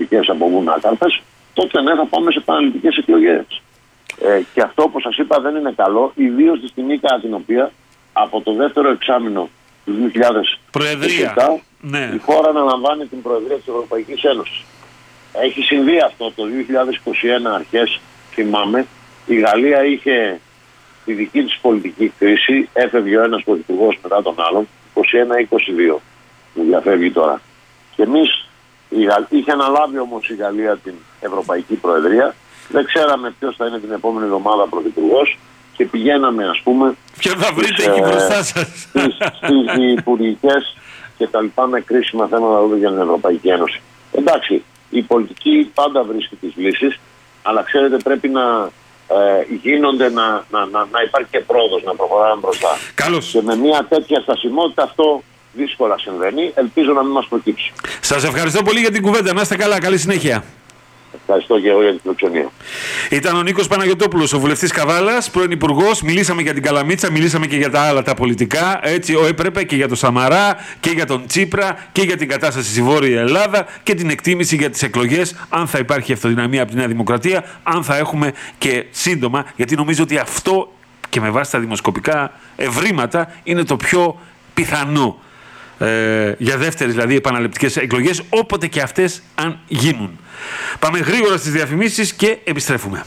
εκλογικές αποβούν άκαρπες, τότε ναι, θα πάμε σε επαναληπτικές εκλογές. Και αυτό, όπως σας είπα, δεν είναι καλό, ιδίως τη στιγμή κατά την οποία από το δεύτερο εξάμηνο του 2017 ναι, η χώρα αναλαμβάνει την Προεδρία της Ευρωπαϊκής Ένωσης. Έχει συμβεί αυτό το 2021 αρχές, θυμάμαι. Η Γαλλία είχε τη δική της πολιτική κρίση, έφευγε ο ένας πρωθυπουργός μετά τον άλλον, 21-22 μου διαφεύγει τώρα. Και εμείς, είχε αναλάβει όμως η Γαλλία την Ευρωπαϊκή Προεδρία, δεν ξέραμε ποιος θα είναι την επόμενη εβδομάδα πρωθυπουργός και πηγαίναμε, ας πούμε, ποιο θα βρείτε εκεί μπροστά σας, στις υπουργικές και τα λοιπά, με κρίσιμα θέματα για την Ευρωπαϊκή Ένωση. Εντάξει, η πολιτική πάντα βρίσκει τις λύσεις, αλλά ξέρετε, πρέπει να γίνονται, να υπάρχει και πρόοδος, να προχωράμε μπροστά. Καλώς. Και με μια τέτοια στασιμότητα αυτό δύσκολα συμβαίνει. Ελπίζω να μην μας προκύψει. Σας ευχαριστώ πολύ για την κουβέντα. Να είστε καλά. Καλή συνέχεια. Ευχαριστώ και εγώ για την φιλοξενία. Ήταν ο Νίκος Παναγιωτόπουλος, ο βουλευτής Καβάλας, πρώην υπουργός. Μιλήσαμε για την Καλαμίτσα, μιλήσαμε και για τα άλλα τα πολιτικά. Έτσι έπρεπε και για τον Σαμαρά και για τον Τσίπρα και για την κατάσταση στη Βόρεια Ελλάδα και την εκτίμηση για τις εκλογές. Αν θα υπάρχει αυτοδυναμία από τη Νέα Δημοκρατία, αν θα έχουμε και σύντομα, γιατί νομίζω ότι αυτό και με βάση τα δημοσκοπικά ευρήματα είναι το πιο πιθανό. Για δεύτερες δηλαδή επαναληπτικές εκλογές, όποτε και αυτές αν γίνουν. Πάμε γρήγορα στις διαφημίσεις και επιστρέφουμε.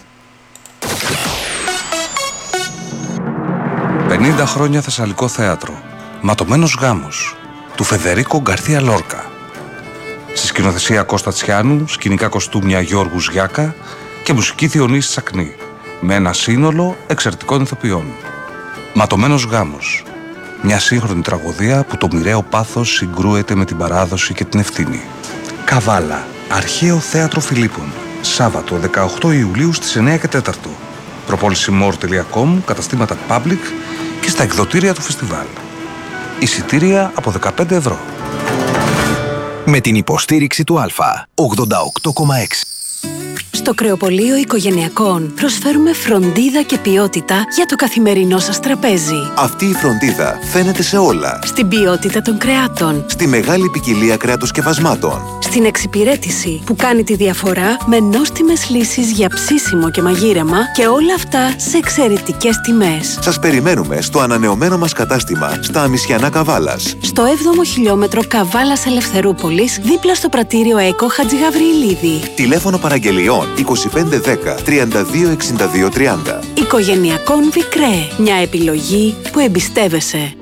50 χρόνια Θεσσαλικό θέατρο. Ματωμένος γάμος του Φεδερίκο Γκαρθία Λόρκα. Στη σκηνοθεσία Κώστα Τσιάνου, σκηνικά κοστούμια Γιώργου Γιάκα και μουσική Διονύση Σακνή, με ένα σύνολο εξαιρετικών ηθοποιών. Ματωμένος γάμος. Μια σύγχρονη τραγωδία που το μοιραίο πάθος συγκρούεται με την παράδοση και την ευθύνη. Καβάλα, Αρχαίο Θέατρο Φιλίππων. Σάββατο 18 Ιουλίου στις 9 και 4. Προπόληση more.com, καταστήματα public και στα εκδοτήρια του φεστιβάλ. Εισιτήρια από 15 ευρώ. Με την υποστήριξη του Α, 88,6. Στο Κρεοπωλείο Οικογενειακών προσφέρουμε φροντίδα και ποιότητα για το καθημερινό σας τραπέζι. Αυτή η φροντίδα φαίνεται σε όλα. Στην ποιότητα των κρεάτων. Στη μεγάλη ποικιλία κρεατοσκευασμάτων. Στην εξυπηρέτηση που κάνει τη διαφορά με νόστιμες λύσεις για ψήσιμο και μαγείρεμα και όλα αυτά σε εξαιρετικές τιμές. Σας περιμένουμε στο ανανεωμένο μας κατάστημα στα Αμισιανά Καβάλας. Στο 7ο χιλιόμετρο Καβάλας Ελευθερούπολης, δίπλα στο πρατήριο ΕΚΟ Χατζηγαβριηλίδη. Τηλέφωνο παραγγελιών 2510 32 62 30. Οικογενειακών Βικρέ. Μια επιλογή που εμπιστεύεσαι.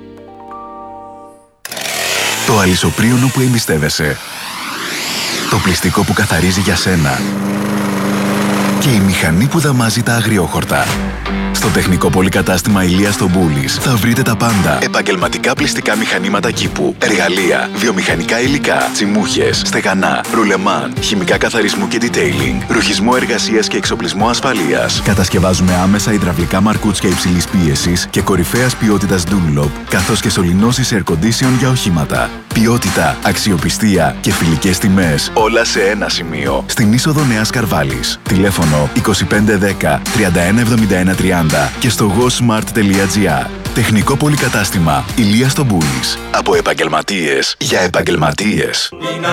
Το αλυσοπρίωνο που εμπιστεύεσαι. Το πλυστικό που καθαρίζει για σένα. Και η μηχανή που δαμάζει τα αγριόχορτα. Στο τεχνικό πολυκατάστημα Ηλίας στο Μπούλης θα βρείτε τα πάντα. Επαγγελματικά πλυστικά μηχανήματα κήπου, εργαλεία, βιομηχανικά υλικά, τσιμούχες, στεγανά, ρουλεμάν, χημικά καθαρισμού και detailing, ρουχισμό εργασίας και εξοπλισμό ασφαλείας. Κατασκευάζουμε άμεσα υδραυλικά μαρκούτσια υψηλής πίεσης και κορυφαίας ποιότητας Dunlop, καθώς και σωληνώσεις air condition για οχήματα. Ποιότητα, αξιοπιστία και φιλικές τιμές, όλα σε ένα σημείο. Στην είσοδο Νέας Καρβάλης. Τηλέφωνο 2510 3171 30 και στο gosmart.gr. Τεχνικό πολυκατάστημα Ηλίας στο Μπούλης. Από επαγγελματίες για επαγγελματίες.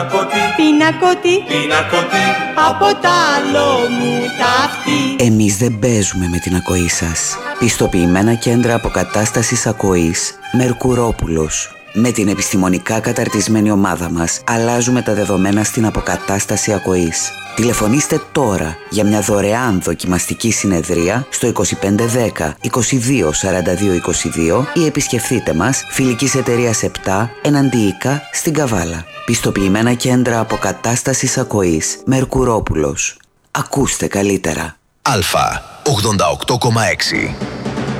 Πινακότη, από τα άλλο μου ταύτη. Εμείς δεν παίζουμε με την ακοή σας. Πιστοποιημένα κέντρα αποκατάστασης ακοής Μερκουρόπουλος. Με την επιστημονικά καταρτισμένη ομάδα μας αλλάζουμε τα δεδομένα στην αποκατάσταση ακοής. Τηλεφωνήστε τώρα για μια δωρεάν δοκιμαστική συνεδρία στο 2510 22 42 22 ή επισκεφτείτε μας Φιλικής Εταιρείας 7 Εναντίικα στην Καβάλα. Πιστοποιημένα κέντρα αποκατάστασης ακοής Μερκουρόπουλος. Ακούστε καλύτερα. Α, 88,6.